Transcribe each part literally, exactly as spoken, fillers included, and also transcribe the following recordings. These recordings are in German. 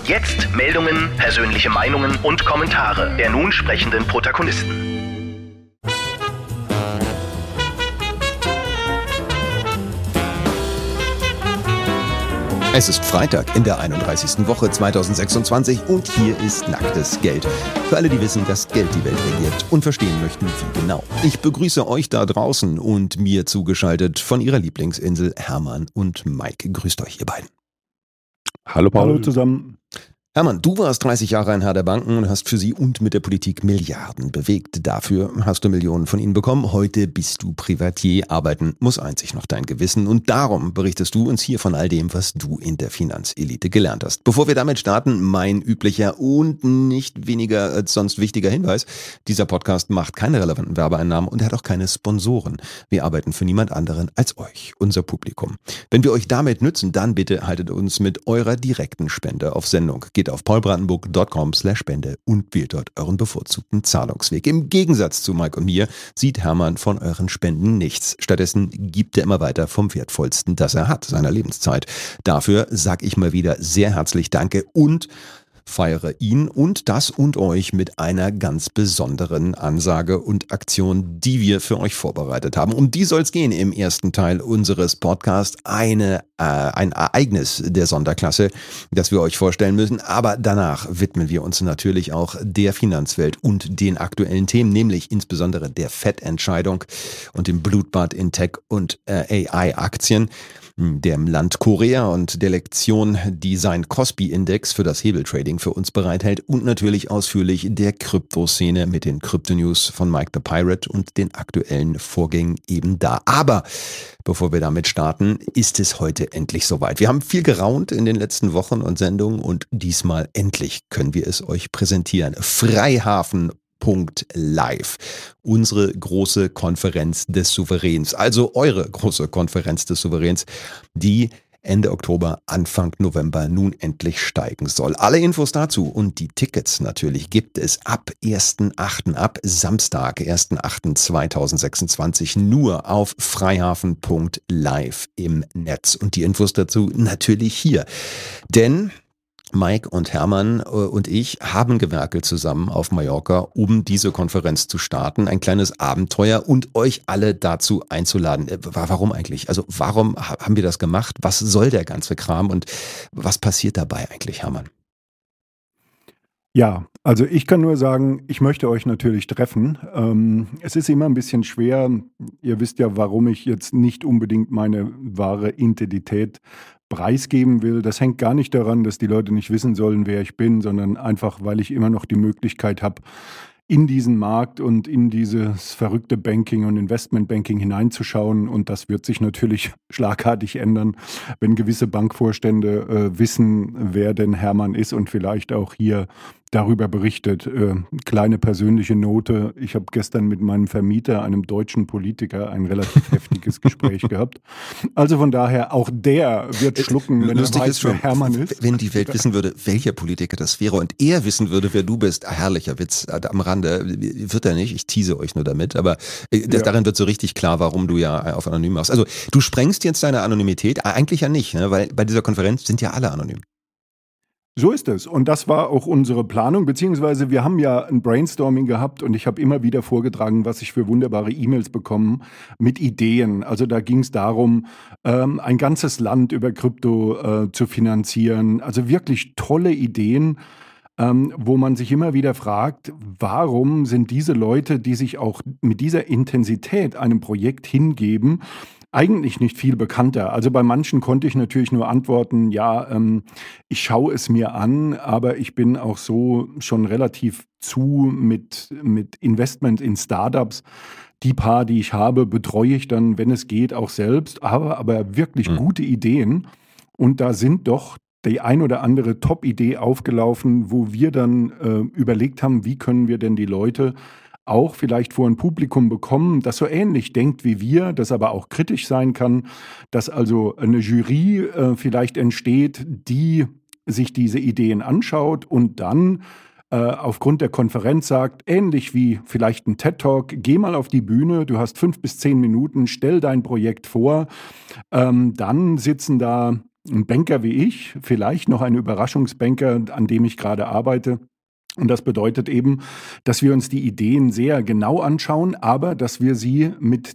Jetzt Meldungen, persönliche Meinungen und Kommentare der nun sprechenden Protagonisten. Es ist Freitag in der einunddreißigsten Woche zweitausendsechsundzwanzig und hier ist nacktes Geld. Für alle, die wissen, dass Geld die Welt regiert und verstehen möchten, wie genau. Ich begrüße euch da draußen und mir zugeschaltet von ihrer Lieblingsinsel Hermann und Mike. Grüßt euch, ihr beiden. Hallo Paul. Hallo zusammen. Hermann, du warst dreißig Jahre ein Herr der Banken und hast für sie und mit der Politik Milliarden bewegt. Dafür hast du Millionen von ihnen bekommen. Heute bist du Privatier. Arbeiten muss einzig noch dein Gewissen. Und darum berichtest du uns hier von all dem, was du in der Finanzelite gelernt hast. Bevor wir damit starten, mein üblicher und nicht weniger als sonst wichtiger Hinweis. Dieser Podcast macht keine relevanten Werbeeinnahmen und er hat auch keine Sponsoren. Wir arbeiten für niemand anderen als euch, unser Publikum. Wenn wir euch damit nützen, dann bitte haltet uns mit eurer direkten Spende auf Sendung. Geht auf paulbrandenburg punkt com slash spende und wählt dort euren bevorzugten Zahlungsweg. Im Gegensatz zu Mike und mir sieht Hermann von euren Spenden nichts. Stattdessen gibt er immer weiter vom Wertvollsten, das er hat, seiner Lebenszeit. Dafür sage ich mal wieder sehr herzlich Danke und feiere ihn und das und euch mit einer ganz besonderen Ansage und Aktion, die wir für euch vorbereitet haben. Um die soll es gehen im ersten Teil unseres Podcasts. Eine, äh, ein Ereignis der Sonderklasse, das wir euch vorstellen müssen. Aber danach widmen wir uns natürlich auch der Finanzwelt und den aktuellen Themen, nämlich insbesondere der Fettentscheidung und dem Blutbad in Tech- und äh, A I-Aktien. Dem Land Korea und der Lektion, die sein Kospi-Index für das Hebeltrading für uns bereithält und natürlich ausführlich der Kryptoszene mit den Krypto-News von Mike the Pirate und den aktuellen Vorgängen eben da. Aber bevor wir damit starten, ist es heute endlich soweit. Wir haben viel geraunt in den letzten Wochen und Sendungen und diesmal endlich können wir es euch präsentieren. Freihafen Punkt live. Unsere große Konferenz des Souveräns, also eure große Konferenz des Souveräns, die Ende Oktober, Anfang November nun endlich steigen soll. Alle Infos dazu und die Tickets natürlich gibt es ab ersten achten ab Samstag, ersten achten zweitausendsechsundzwanzig nur auf freihafen Punkt live im Netz. Und die Infos dazu natürlich hier. Denn Mike und Hermann und ich haben gewerkelt zusammen auf Mallorca, um diese Konferenz zu starten. Ein kleines Abenteuer und euch alle dazu einzuladen. Warum eigentlich? Also warum haben wir das gemacht? Was soll der ganze Kram und was passiert dabei eigentlich, Hermann? Ja, also ich kann nur sagen, ich möchte euch natürlich treffen. Ähm, es ist immer ein bisschen schwer. Ihr wisst ja, warum ich jetzt nicht unbedingt meine wahre Identität preisgeben will. Das hängt gar nicht daran, dass die Leute nicht wissen sollen, wer ich bin, sondern einfach, weil ich immer noch die Möglichkeit habe, in diesen Markt und in dieses verrückte Banking und Investmentbanking hineinzuschauen. Und das wird sich natürlich schlagartig ändern, wenn gewisse Bankvorstände äh, wissen, wer denn Hermann ist und vielleicht auch hier darüber berichtet. Äh, kleine persönliche Note. Ich habe gestern mit meinem Vermieter, einem deutschen Politiker, ein relativ heftiges Gespräch gehabt. Also von daher, auch der wird schlucken, wenn Lustig er weiß, ist schon, wer Hermann ist. Wenn die Welt wissen würde, welcher Politiker das wäre und er wissen würde, wer du bist, herrlicher Witz am Rande, wird er nicht. Ich tease euch nur damit, aber das, ja. Darin wird so richtig klar, warum du ja auf anonym machst. Also du sprengst jetzt deine Anonymität, eigentlich ja nicht, ne? Weil bei dieser Konferenz sind ja alle anonym. So ist es. Und das war auch unsere Planung, beziehungsweise wir haben ja ein Brainstorming gehabt und ich habe immer wieder vorgetragen, was ich für wunderbare E-Mails bekomme mit Ideen. Also da ging es darum, ähm, ein ganzes Land über Krypto äh, zu finanzieren. Also wirklich tolle Ideen, ähm, wo man sich immer wieder fragt, warum sind diese Leute, die sich auch mit dieser Intensität einem Projekt hingeben, eigentlich nicht viel bekannter. Also bei manchen konnte ich natürlich nur antworten, ja, ähm, ich schaue es mir an, aber ich bin auch so schon relativ zu mit, mit Investment in Startups. Die paar, die ich habe, betreue ich dann, wenn es geht, auch selbst, aber, aber wirklich mhm. gute Ideen. Und da sind doch die ein oder andere Top-Idee aufgelaufen, wo wir dann äh, überlegt haben, wie können wir denn die Leute auch vielleicht vor ein Publikum bekommen, das so ähnlich denkt wie wir, das aber auch kritisch sein kann, dass also eine Jury äh, vielleicht entsteht, die sich diese Ideen anschaut und dann äh, aufgrund der Konferenz sagt, ähnlich wie vielleicht ein TED-Talk, geh mal auf die Bühne, du hast fünf bis zehn Minuten, stell dein Projekt vor, ähm, dann sitzen da ein Banker wie ich, vielleicht noch ein Überraschungsbanker, an dem ich gerade arbeite. Und das bedeutet eben, dass wir uns die Ideen sehr genau anschauen, aber dass wir sie mit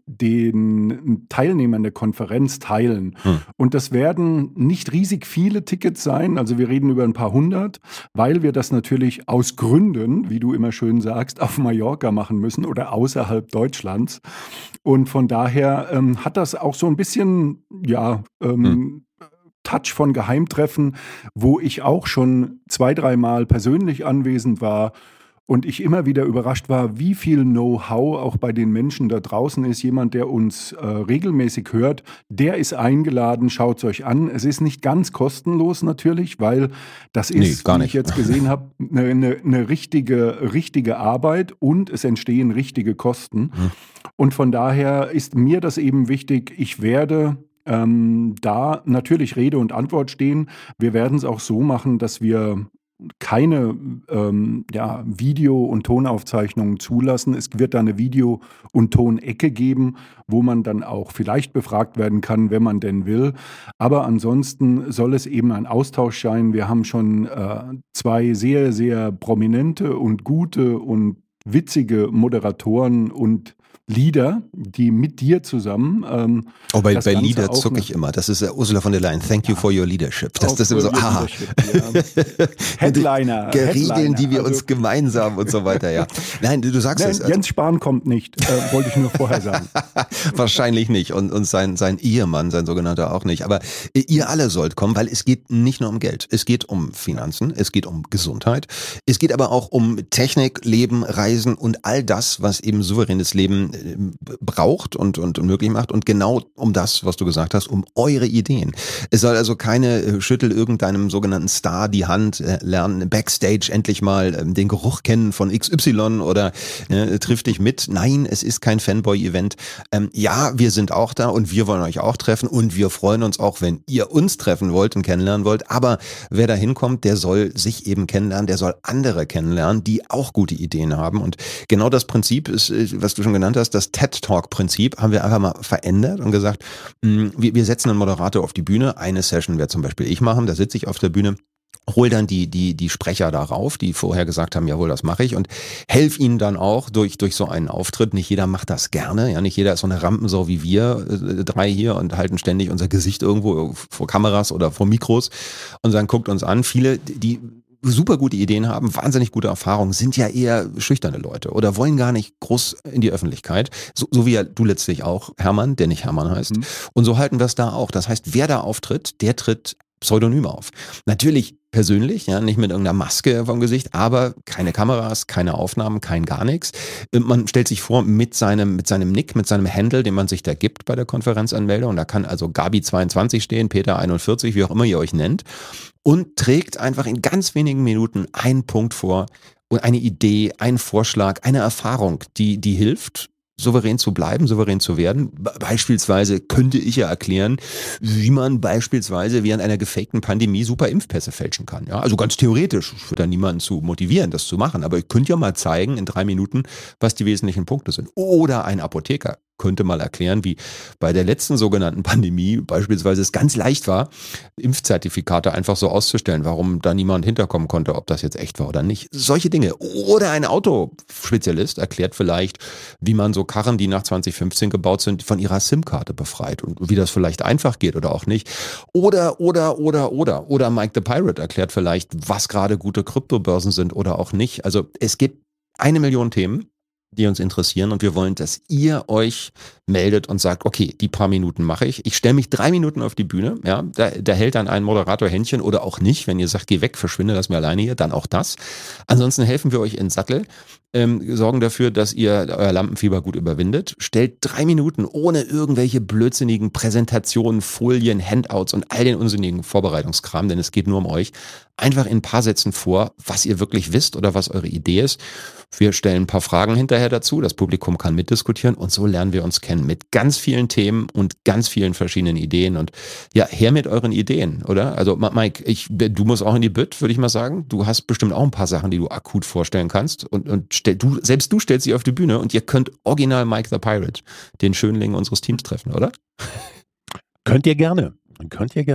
den Teilnehmern der Konferenz teilen. Hm. Und das werden nicht riesig viele Tickets sein, also wir reden über ein paar hundert, weil wir das natürlich aus Gründen, wie du immer schön sagst, auf Mallorca machen müssen oder außerhalb Deutschlands. Und von daher ähm, hat das auch so ein bisschen, ja, ähm, hm. Touch von Geheimtreffen, wo ich auch schon zwei, dreimal persönlich anwesend war und ich immer wieder überrascht war, wie viel Know-how auch bei den Menschen da draußen ist. Jemand, der uns äh, regelmäßig hört, der ist eingeladen, schaut es euch an. Es ist nicht ganz kostenlos natürlich, weil das ist, nee, gar wie nicht. ich jetzt gesehen habe, eine, eine, eine richtige, richtige Arbeit und es entstehen richtige Kosten. Hm. Und von daher ist mir das eben wichtig, ich werde Ähm, da natürlich Rede und Antwort stehen. Wir werden es auch so machen, dass wir keine ähm, ja, Video- und Tonaufzeichnungen zulassen. Es wird da eine Video- und Tonecke geben, wo man dann auch vielleicht befragt werden kann, wenn man denn will. Aber ansonsten soll es eben ein Austausch sein. Wir haben schon äh, zwei sehr, sehr prominente und gute und witzige Moderatoren und Leader, die mit dir zusammen. Ähm, oh, bei, bei Leader zucke ich immer. Das ist uh, Ursula von der Leyen. Thank you for your leadership. Das, das ist immer so, aha. Ja. Headliner. Geregeln, die wir also, uns gemeinsam und so weiter, ja. Nein, du, du sagst nein, es. Also, Jens Spahn kommt nicht, äh, wollte ich nur vorher sagen. Wahrscheinlich nicht und, und sein, sein Ehemann, sein sogenannter auch nicht. Aber ihr alle sollt kommen, weil es geht nicht nur um Geld. Es geht um Finanzen, es geht um Gesundheit, es geht aber auch um Technik, Leben, Reisen und all das, was eben souveränes Leben braucht und, und möglich macht und genau um das, was du gesagt hast, um eure Ideen. Es soll also keine Schüttel irgendeinem sogenannten Star die Hand, lernen Backstage endlich mal den Geruch kennen von X Y oder äh, triff dich mit. Nein, es ist kein Fanboy-Event. Ähm, ja, wir sind auch da und wir wollen euch auch treffen und wir freuen uns auch, wenn ihr uns treffen wollt und kennenlernen wollt. Aber wer da hinkommt, der soll sich eben kennenlernen, der soll andere kennenlernen, die auch gute Ideen haben. Und genau das Prinzip ist, was du schon genannt hast, das TED-Talk-Prinzip haben wir einfach mal verändert und gesagt, mh, wir, wir setzen einen Moderator auf die Bühne. Eine Session wird zum Beispiel ich machen, da sitze ich auf der Bühne. Hol dann die die die Sprecher darauf, die vorher gesagt haben, jawohl, das mache ich und helf ihnen dann auch durch durch so einen Auftritt. Nicht jeder macht das gerne, ja, nicht jeder ist so eine Rampensau wie wir äh, drei hier und halten ständig unser Gesicht irgendwo vor Kameras oder vor Mikros und dann guckt uns an. Viele, die super gute Ideen haben, wahnsinnig gute Erfahrungen, sind ja eher schüchterne Leute oder wollen gar nicht groß in die Öffentlichkeit. So, so wie ja du letztlich auch, Hermann, der nicht Hermann heißt. Mhm. Und so halten wir es da auch. Das heißt, wer da auftritt, der tritt pseudonym auf. Natürlich persönlich, ja, nicht mit irgendeiner Maske vom Gesicht, aber keine Kameras, keine Aufnahmen, kein gar nichts. Man stellt sich vor mit seinem, mit seinem Nick, mit seinem Handle, den man sich da gibt bei der Konferenzanmeldung. Da kann also Gabi zweiundzwanzig stehen, Peter einundvierzig, wie auch immer ihr euch nennt. Und trägt einfach in ganz wenigen Minuten einen Punkt vor und eine Idee, einen Vorschlag, eine Erfahrung, die, die hilft, souverän zu bleiben, souverän zu werden. Beispielsweise könnte ich ja erklären, wie man beispielsweise während einer gefakten Pandemie super Impfpässe fälschen kann. Ja, also ganz theoretisch. Ich würde da niemanden zu motivieren, das zu machen. Aber ich könnte ja mal zeigen in drei Minuten, was die wesentlichen Punkte sind. Oder ein Apotheker könnte mal erklären, wie bei der letzten sogenannten Pandemie beispielsweise es ganz leicht war, Impfzertifikate einfach so auszustellen, warum da niemand hinterkommen konnte, ob das jetzt echt war oder nicht. Solche Dinge. Oder ein Autospezialist erklärt vielleicht, wie man so Karren, die nach zwanzig fünfzehn gebaut sind, von ihrer SIM-Karte befreit und wie das vielleicht einfach geht oder auch nicht. Oder, oder, oder, oder. Oder Mike the Pirate erklärt vielleicht, was gerade gute Kryptobörsen sind oder auch nicht. Also es gibt eine Million Themen, die uns interessieren und wir wollen, dass ihr euch meldet und sagt, okay, die paar Minuten mache ich. Ich stelle mich drei Minuten auf die Bühne, ja, da, da hält dann ein Moderator Händchen oder auch nicht. Wenn ihr sagt, geh weg, verschwinde, lass mir alleine hier, dann auch das. Ansonsten helfen wir euch in den Sattel, ähm, sorgen dafür, dass ihr euer Lampenfieber gut überwindet. Stellt drei Minuten ohne irgendwelche blödsinnigen Präsentationen, Folien, Handouts und all den unsinnigen Vorbereitungskram, denn es geht nur um euch, einfach in ein paar Sätzen vor, was ihr wirklich wisst oder was eure Idee ist. Wir stellen ein paar Fragen hinterher dazu, das Publikum kann mitdiskutieren und so lernen wir uns kennen mit ganz vielen Themen und ganz vielen verschiedenen Ideen und ja, her mit euren Ideen, oder? Also Mike, ich, du musst auch in die Bütt, würde ich mal sagen. Du hast bestimmt auch ein paar Sachen, die du akut vorstellen kannst und, und stell, du, selbst du stellst sie auf die Bühne und ihr könnt original Mike the Pirate, den Schönling unseres Teams treffen, oder? Könnt ihr gerne. Könnt ihr gerne.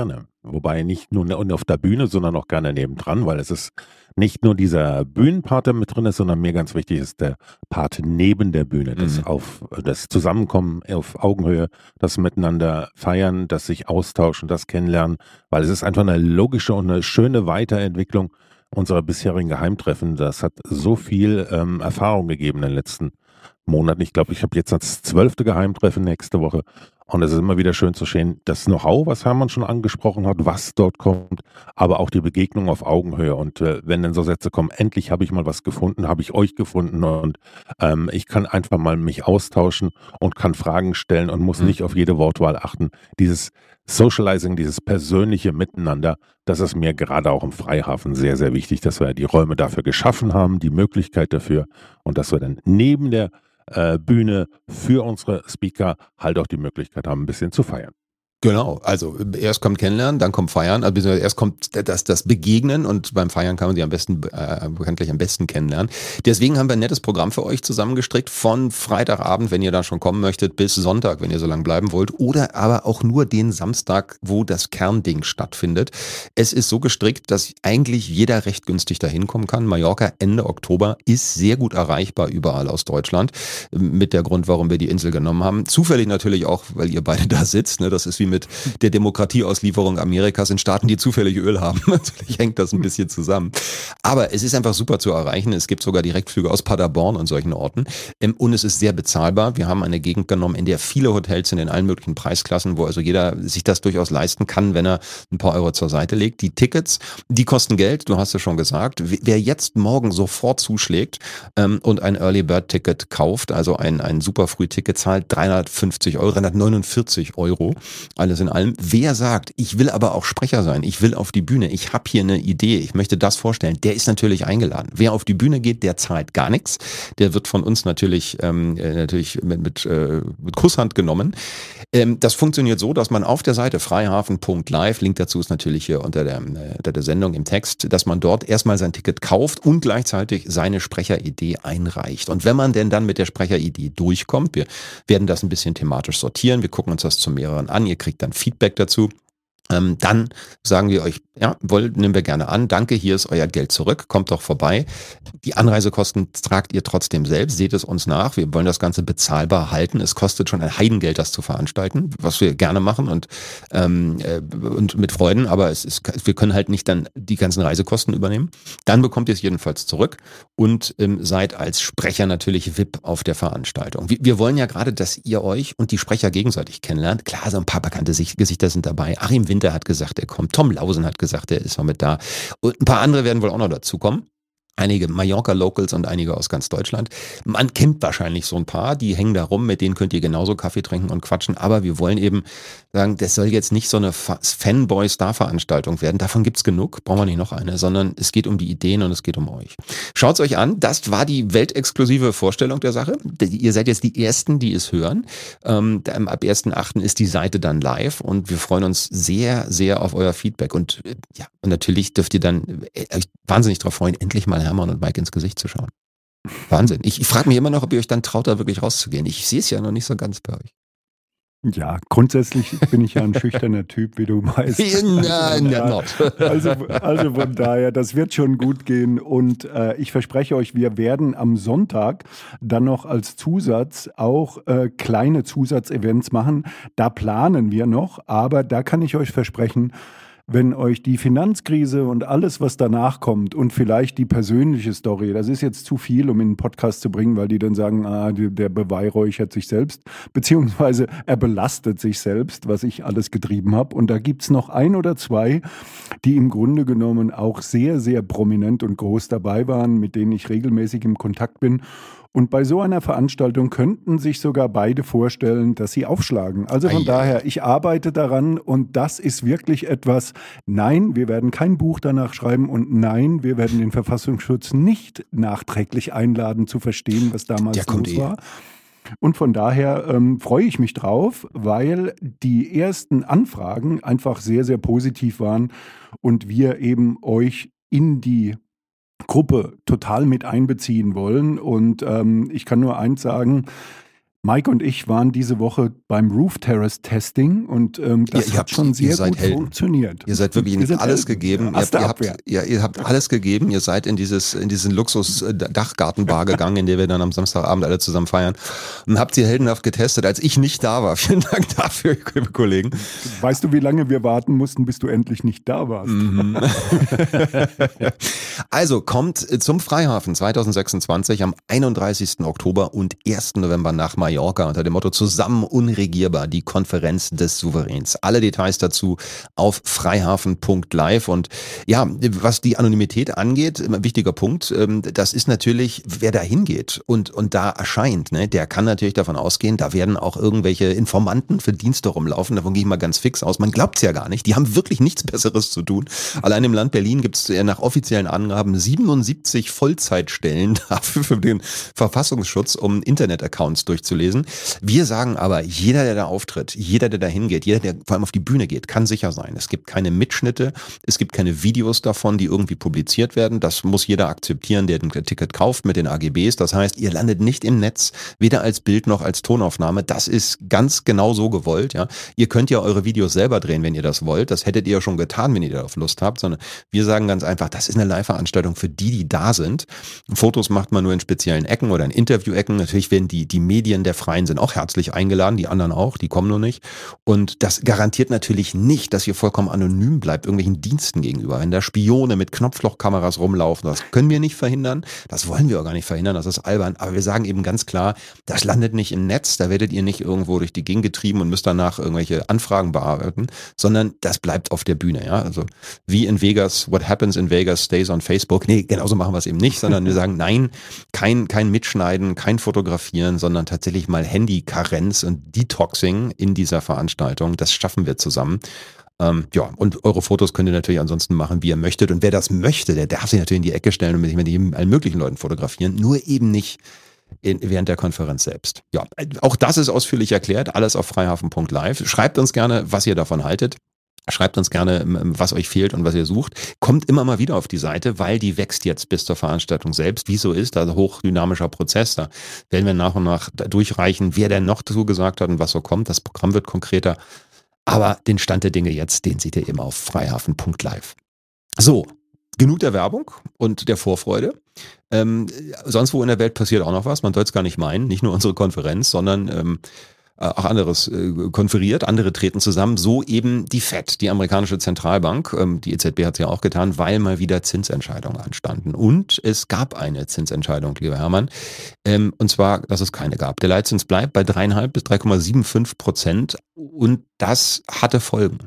Wobei nicht nur ne- auf der Bühne, sondern auch gerne nebendran, weil es ist nicht nur dieser Bühnenpart, der mit drin ist, sondern mir ganz wichtig ist der Part neben der Bühne, das, Mhm. auf, das Zusammenkommen auf Augenhöhe, das Miteinander feiern, das sich austauschen, das Kennenlernen, weil es ist einfach eine logische und eine schöne Weiterentwicklung unserer bisherigen Geheimtreffen. Das hat so viel ähm, Erfahrung gegeben in den letzten Monaten. Ich glaube, ich habe jetzt das zwölfte Geheimtreffen nächste Woche. Und es ist immer wieder schön zu sehen, das Know-how, was Hermann schon angesprochen hat, was dort kommt, aber auch die Begegnung auf Augenhöhe. Und äh, wenn dann so Sätze kommen, endlich habe ich mal was gefunden, habe ich euch gefunden und ähm, ich kann einfach mal mich austauschen und kann Fragen stellen und muss Mhm. nicht auf jede Wortwahl achten. Dieses Socializing, dieses persönliche Miteinander, das ist mir gerade auch im Freihafen sehr, sehr wichtig, dass wir die Räume dafür geschaffen haben, die Möglichkeit dafür und dass wir dann neben der äh, Bühne für unsere Speaker halt auch die Möglichkeit haben, ein bisschen zu feiern. Genau, also erst kommt Kennenlernen, dann kommt Feiern, also beziehungsweise erst kommt das, das Begegnen und beim Feiern kann man sie am besten, äh, bekanntlich am besten kennenlernen. Deswegen haben wir ein nettes Programm für euch zusammengestrickt von Freitagabend, wenn ihr da schon kommen möchtet, bis Sonntag, wenn ihr so lange bleiben wollt, oder aber auch nur den Samstag, wo das Kernding stattfindet. Es ist so gestrickt, dass eigentlich jeder recht günstig dahin kommen kann. Mallorca Ende Oktober ist sehr gut erreichbar überall aus Deutschland, mit der Grund, warum wir die Insel genommen haben. Zufällig natürlich auch, weil ihr beide da sitzt, ne? Das ist wie mit der Demokratieauslieferung Amerikas in Staaten, die zufällig Öl haben. Natürlich hängt das ein bisschen zusammen. Aber es ist einfach super zu erreichen. Es gibt sogar Direktflüge aus Paderborn und solchen Orten. Und es ist sehr bezahlbar. Wir haben eine Gegend genommen, in der viele Hotels sind in allen möglichen Preisklassen, wo also jeder sich das durchaus leisten kann, wenn er ein paar Euro zur Seite legt. Die Tickets, die kosten Geld, du hast es schon gesagt. Wer jetzt morgen sofort zuschlägt ähm, und ein Early Bird Ticket kauft, also ein, ein super Frühticket, zahlt dreihundertfünfzig Euro, dreihundertneunundvierzig Euro. Alles in allem. Wer sagt, ich will aber auch Sprecher sein, ich will auf die Bühne, ich habe hier eine Idee, ich möchte das vorstellen, der ist natürlich eingeladen. Wer auf die Bühne geht, der zahlt gar nichts. Der wird von uns natürlich, ähm, natürlich mit, mit, äh, mit Kusshand genommen. Ähm, das funktioniert so, dass man auf der Seite freihafen punkt live, Link dazu ist natürlich hier unter der, äh, unter der Sendung im Text, dass man dort erstmal sein Ticket kauft und gleichzeitig seine Sprecheridee einreicht. Und wenn man denn dann mit der Sprecheridee durchkommt, wir werden das ein bisschen thematisch sortieren, wir gucken uns das zu mehreren an, ihr kriegt dann Feedback dazu. Ähm, dann sagen wir euch, ja, wollen, nehmen wir gerne an, danke, hier ist euer Geld zurück, kommt doch vorbei. Die Anreisekosten tragt ihr trotzdem selbst, seht es uns nach, wir wollen das Ganze bezahlbar halten. Es kostet schon ein Heidengeld, das zu veranstalten, was wir gerne machen und, ähm, äh, und mit Freuden, aber es ist, wir können halt nicht dann die ganzen Reisekosten übernehmen. Dann bekommt ihr es jedenfalls zurück und ähm, seid als Sprecher natürlich V I P auf der Veranstaltung. Wir, wir wollen ja gerade, dass ihr euch und die Sprecher gegenseitig kennenlernt. Klar, so ein paar bekannte Gesichter sind dabei. Achim Winter hat gesagt, er kommt. Tom Lausen hat gesagt, er ist mal mit da. Und ein paar andere werden wohl auch noch dazukommen. Einige Mallorca-Locals und einige aus ganz Deutschland. Man kennt wahrscheinlich so ein paar, die hängen da rum, mit denen könnt ihr genauso Kaffee trinken und quatschen. Aber wir wollen eben sagen, das soll jetzt nicht so eine Fanboy-Star-Veranstaltung werden. Davon gibt's genug, brauchen wir nicht noch eine, sondern es geht um die Ideen und es geht um euch. Schaut's euch an, das war die weltexklusive Vorstellung der Sache. Ihr seid jetzt die Ersten, die es hören. Ähm, ab ersten achten ist die Seite dann live und wir freuen uns sehr, sehr auf euer Feedback. Und äh, ja, und natürlich dürft ihr dann äh, euch wahnsinnig darauf freuen, endlich mal Hermann und Mike ins Gesicht zu schauen. Wahnsinn. Ich, ich frage mich immer noch, ob ihr euch dann traut, da wirklich rauszugehen. Ich sehe es ja noch nicht so ganz bei euch. Ja, grundsätzlich bin ich ja ein schüchterner Typ, wie du weißt. Nein, not. Also, also von daher, das wird schon gut gehen. Und äh, ich verspreche euch, wir werden am Sonntag dann noch als Zusatz auch äh, kleine Zusatzevents machen. Da planen wir noch, aber da kann ich euch versprechen, wenn euch die Finanzkrise und alles, was danach kommt und vielleicht die persönliche Story, das ist jetzt zu viel, um in einen Podcast zu bringen, weil die dann sagen, ah, der beweihräuchert sich selbst, beziehungsweise er belastet sich selbst, was ich alles getrieben habe. Und da gibt's noch ein oder zwei, die im Grunde genommen auch sehr, sehr prominent und groß dabei waren, mit denen ich regelmäßig im Kontakt bin. Und bei so einer Veranstaltung könnten sich sogar beide vorstellen, dass sie aufschlagen. Also von Ei, daher, ich arbeite daran und das ist wirklich etwas, nein, wir werden kein Buch danach schreiben und nein, wir werden den Verfassungsschutz nicht nachträglich einladen zu verstehen, was damals Der kommt los eh. war. Und von daher ähm, freue ich mich drauf, weil die ersten Anfragen einfach sehr, sehr positiv waren und wir eben euch in die Gruppe total mit einbeziehen wollen. Und ähm, ich kann nur eins sagen, Mike und ich waren diese Woche beim Roof Terrace Testing und ähm, das ihr, ihr hat habt, schon sehr seid gut Helden. funktioniert. Ihr seid wirklich Wir sind alles Helden. gegeben. Ihr habt, ihr, habt, ja, ihr habt alles gegeben. Ihr seid in dieses in diesen Luxus-Dachgartenbar gegangen, in der wir dann am Samstagabend alle zusammen feiern und habt sie heldenhaft getestet, als ich nicht da war. Vielen Dank dafür, liebe Kollegen. Weißt du, wie lange wir warten mussten, bis du endlich nicht da warst? Mhm. Also kommt zum Freihafen zwanzig sechsundzwanzig am einunddreißigsten Oktober und ersten November nach Mallorca unter dem Motto Zusammen unregierbar, die Konferenz des Souveräns. Alle Details dazu auf freihafen punkt live. Und ja, was die Anonymität angeht, ein wichtiger Punkt, das ist natürlich, wer da hingeht und, und da erscheint, ne, der kann natürlich davon ausgehen, da werden auch irgendwelche Informanten für Dienste rumlaufen. Davon gehe ich mal ganz fix aus. Man glaubt es ja gar nicht. Die haben wirklich nichts Besseres zu tun. Allein im Land Berlin gibt es nach offiziellen Angaben siebenundsiebzig Vollzeitstellen dafür für den Verfassungsschutz, um Internet-Accounts durchzulesen. Wir sagen aber, jeder, der da auftritt, jeder, der da hingeht, jeder, der vor allem auf die Bühne geht, kann sicher sein. Es gibt keine Mitschnitte, es gibt keine Videos davon, die irgendwie publiziert werden. Das muss jeder akzeptieren, der ein Ticket kauft mit den A G Bs. Das heißt, ihr landet nicht im Netz, weder als Bild noch als Tonaufnahme. Das ist ganz genau so gewollt. Ja, ihr könnt ja eure Videos selber drehen, wenn ihr das wollt. Das hättet ihr ja schon getan, wenn ihr darauf Lust habt. Sondern wir sagen ganz einfach, das ist eine Live-Veranstaltung für die, die da sind. Fotos macht man nur in speziellen Ecken oder in Interview-Ecken. Natürlich werden die, die Medien der Freien sind auch herzlich eingeladen, die anderen auch, die kommen nur nicht. Und das garantiert natürlich nicht, dass ihr vollkommen anonym bleibt, irgendwelchen Diensten gegenüber. Wenn da Spione mit Knopflochkameras rumlaufen, das können wir nicht verhindern. Das wollen wir auch gar nicht verhindern, das ist albern. Aber wir sagen eben ganz klar, das landet nicht im Netz, da werdet ihr nicht irgendwo durch die Gegend getrieben und müsst danach irgendwelche Anfragen bearbeiten, sondern das bleibt auf der Bühne. Ja, also wie in Vegas, what happens in Vegas stays on Facebook. Nee, genauso machen wir es eben nicht, sondern wir sagen, nein, kein, kein Mitschneiden, kein Fotografieren, sondern tatsächlich mal Handy-Karenz und Detoxing in dieser Veranstaltung. Das schaffen wir zusammen. Ähm, ja, und eure Fotos könnt ihr natürlich ansonsten machen, wie ihr möchtet. Und wer das möchte, der darf sich natürlich in die Ecke stellen und mit jedem, allen möglichen Leuten fotografieren, nur eben nicht in, während der Konferenz selbst. Ja, auch das ist ausführlich erklärt, alles auf freihafen punkt live. Schreibt uns gerne, was ihr davon haltet. Schreibt uns gerne, was euch fehlt und was ihr sucht. Kommt immer mal wieder auf die Seite, weil die wächst jetzt bis zur Veranstaltung selbst. Wie so ist, also hochdynamischer Prozess. Da werden wir nach und nach durchreichen, wer denn noch dazu gesagt hat und was so kommt. Das Programm wird konkreter. Aber den Stand der Dinge jetzt, den seht ihr eben auf freihafen punkt live. So, genug der Werbung und der Vorfreude. Ähm, sonst wo in der Welt passiert auch noch was. Man soll es gar nicht meinen. Nicht nur unsere Konferenz, sondern ähm, auch anderes äh, konferiert, andere treten zusammen, so eben die Fed, die amerikanische Zentralbank, ähm, die E Z B hat es ja auch getan, weil mal wieder Zinsentscheidungen anstanden. Und es gab eine Zinsentscheidung, lieber Hermann, ähm, und zwar, dass es keine gab. Der Leitzins bleibt bei drei Komma fünf bis drei Komma fünfundsiebzig Prozent und das hatte Folgen.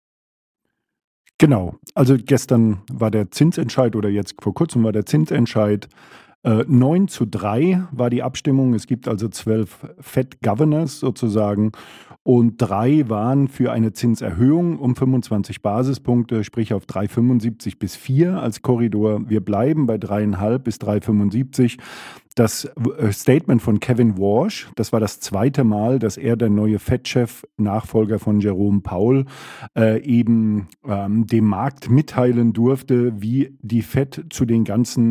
Genau, also gestern war der Zinsentscheid oder jetzt vor kurzem war der Zinsentscheid. Äh, neun zu drei war die Abstimmung. Es gibt also zwölf Fed Governors sozusagen und drei waren für eine Zinserhöhung um fünfundzwanzig Basispunkte, sprich auf drei Komma fünfundsiebzig bis vier als Korridor. Wir bleiben bei drei Komma fünf bis drei Komma fünfundsiebzig. Das Statement von Kevin Warsh, das war das zweite Mal, dass er, der neue Fed-Chef, Nachfolger von Jerome Powell, äh, eben ähm, dem Markt mitteilen durfte, wie die Fed zu den ganzen